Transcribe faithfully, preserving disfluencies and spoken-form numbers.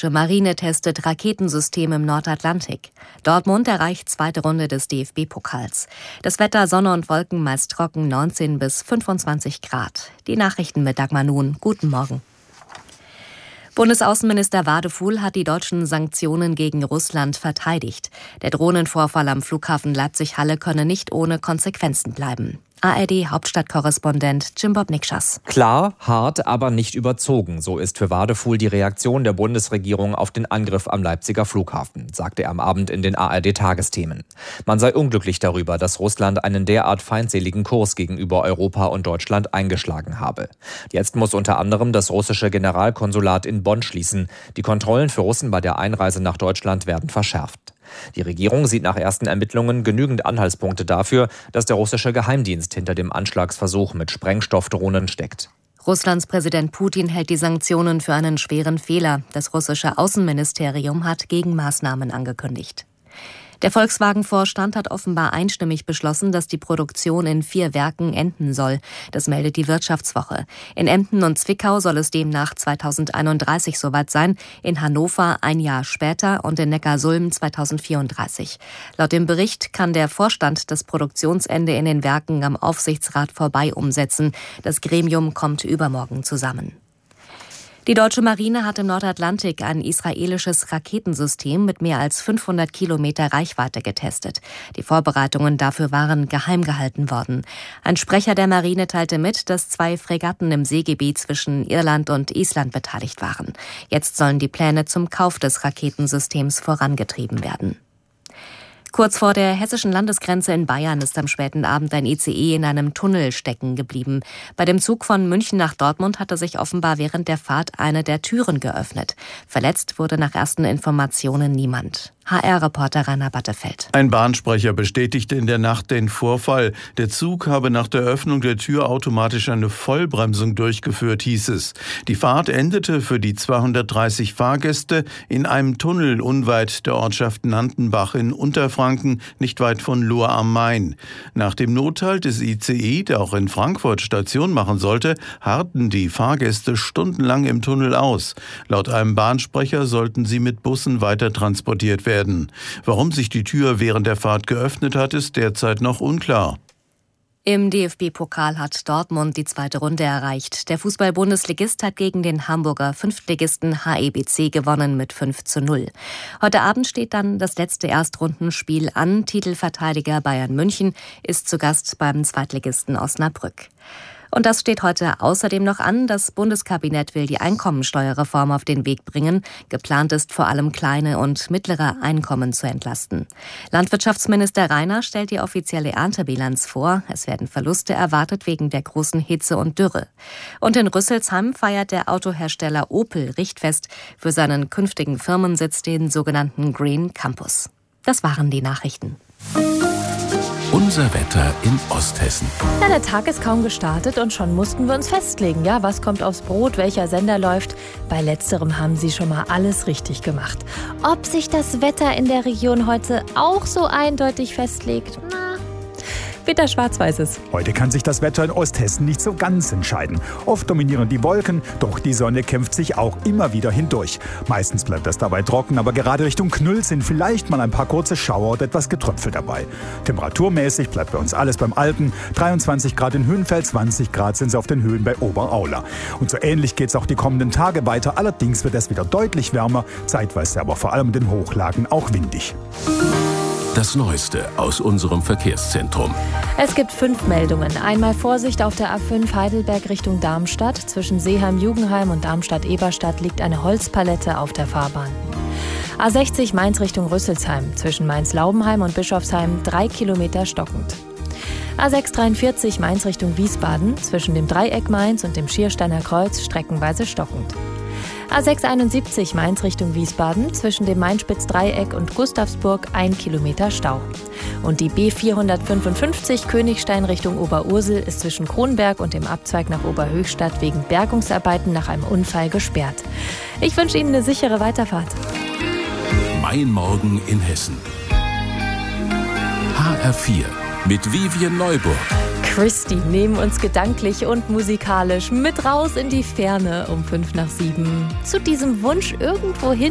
deutsche Marine testet Raketensysteme im Nordatlantik. Dortmund erreicht zweite Runde des D F B-Pokals. Das Wetter Sonne und Wolken meist trocken, neunzehn bis fünfundzwanzig Grad. Die Nachrichten mit Dagmar Nuhn. Guten Morgen. Bundesaußenminister Wadefuhl hat die deutschen Sanktionen gegen Russland verteidigt. Der Drohnenvorfall am Flughafen Leipzig-Halle könne nicht ohne Konsequenzen bleiben. A R D-Hauptstadtkorrespondent Jim Bob Nikschas. Klar, hart, aber nicht überzogen. So ist für Wadefuhl die Reaktion der Bundesregierung auf den Angriff am Leipziger Flughafen, sagte er am Abend in den A R D-Tagesthemen. Man sei unglücklich darüber, dass Russland einen derart feindseligen Kurs gegenüber Europa und Deutschland eingeschlagen habe. Jetzt muss unter anderem das russische Generalkonsulat in Bonn schließen. Die Kontrollen für Russen bei der Einreise nach Deutschland werden verschärft. Die Regierung sieht nach ersten Ermittlungen genügend Anhaltspunkte dafür, dass der russische Geheimdienst hinter dem Anschlagsversuch mit Sprengstoffdrohnen steckt. Russlands Präsident Putin hält die Sanktionen für einen schweren Fehler. Das russische Außenministerium hat Gegenmaßnahmen angekündigt. Der Volkswagen-Vorstand hat offenbar einstimmig beschlossen, dass die Produktion in vier Werken enden soll. Das meldet die Wirtschaftswoche. In Emden und Zwickau soll es demnach zweitausendeinunddreißig soweit sein, in Hannover ein Jahr später und in Neckarsulm zweitausendvierunddreißig. Laut dem Bericht kann der Vorstand das Produktionsende in den Werken am Aufsichtsrat vorbei umsetzen. Das Gremium kommt übermorgen zusammen. Die deutsche Marine hat im Nordatlantik ein israelisches Raketensystem mit mehr als fünfhundert Kilometer Reichweite getestet. Die Vorbereitungen dafür waren geheim gehalten worden. Ein Sprecher der Marine teilte mit, dass zwei Fregatten im Seegebiet zwischen Irland und Island beteiligt waren. Jetzt sollen die Pläne zum Kauf des Raketensystems vorangetrieben werden. Kurz vor der hessischen Landesgrenze in Bayern ist am späten Abend ein I C E in einem Tunnel stecken geblieben. Bei dem Zug von München nach Dortmund hatte sich offenbar während der Fahrt eine der Türen geöffnet. Verletzt wurde nach ersten Informationen niemand. H R-Reporter Rainer Battefeld. Ein Bahnsprecher bestätigte in der Nacht den Vorfall. Der Zug habe nach der Öffnung der Tür automatisch eine Vollbremsung durchgeführt, hieß es. Die Fahrt endete für die zweihundertdreißig Fahrgäste in einem Tunnel unweit der Ortschaft Nantenbach in Unterfranken, nicht weit von Lohr am Main. Nach dem Nothalt des I C E, der auch in Frankfurt Station machen sollte, harrten die Fahrgäste stundenlang im Tunnel aus. Laut einem Bahnsprecher sollten sie mit Bussen weiter transportiert werden. Warum sich die Tür während der Fahrt geöffnet hat, ist derzeit noch unklar. Im D F B-Pokal hat Dortmund die zweite Runde erreicht. Der Fußball-Bundesligist hat gegen den Hamburger Fünftligisten H E B C gewonnen mit fünf zu null. Heute Abend steht dann das letzte Erstrundenspiel an. Titelverteidiger Bayern München ist zu Gast beim Zweitligisten Osnabrück. Und das steht heute außerdem noch an. Das Bundeskabinett will die Einkommensteuerreform auf den Weg bringen. Geplant ist vor allem kleine und mittlere Einkommen zu entlasten. Landwirtschaftsminister Rainer stellt die offizielle Erntebilanz vor. Es werden Verluste erwartet wegen der großen Hitze und Dürre. Und in Rüsselsheim feiert der Autohersteller Opel Richtfest für seinen künftigen Firmensitz, den sogenannten Green Campus. Das waren die Nachrichten. Unser Wetter in Osthessen. Ja, der Tag ist kaum gestartet und schon mussten wir uns festlegen. Ja, was kommt aufs Brot, welcher Sender läuft? Bei letzterem haben Sie schon mal alles richtig gemacht. Ob sich das Wetter in der Region heute auch so eindeutig festlegt? Na, Peter Schwarz-Weißes. Heute kann sich das Wetter in Osthessen nicht so ganz entscheiden. Oft dominieren die Wolken, doch die Sonne kämpft sich auch immer wieder hindurch. Meistens bleibt das dabei trocken, aber gerade Richtung Knüll sind vielleicht mal ein paar kurze Schauer oder etwas Getröpfel dabei. Temperaturmäßig bleibt bei uns alles beim Alten. dreiundzwanzig Grad in Hünfeld, zwanzig Grad sind es auf den Höhen bei Oberaula. Und so ähnlich geht es auch die kommenden Tage weiter. Allerdings wird es wieder deutlich wärmer, zeitweise aber vor allem in den Hochlagen auch windig. Das Neueste aus unserem Verkehrszentrum. Es gibt fünf Meldungen. Einmal Vorsicht auf der A fünf Heidelberg Richtung Darmstadt. Zwischen Seeheim-Jugendheim und Darmstadt-Eberstadt liegt eine Holzpalette auf der Fahrbahn. A sechzig Mainz Richtung Rüsselsheim. Zwischen Mainz-Laubenheim und Bischofsheim drei Kilometer stockend. A sechs dreiundvierzig Mainz Richtung Wiesbaden. Zwischen dem Dreieck Mainz und dem Schiersteiner Kreuz streckenweise stockend. A sechs einundsiebzig Mainz Richtung Wiesbaden, zwischen dem Mainspitz-Dreieck und Gustavsburg ein Kilometer Stau. Und die B vierhundertfünfundfünfzig Königstein Richtung Oberursel ist zwischen Kronberg und dem Abzweig nach Oberhöchstadt wegen Bergungsarbeiten nach einem Unfall gesperrt. Ich wünsche Ihnen eine sichere Weiterfahrt. Mein Morgen in Hessen. H R vier mit Vivian Neuburg. Christy nehmen uns gedanklich und musikalisch mit raus in die Ferne um fünf nach sieben. Zu diesem Wunsch irgendwohin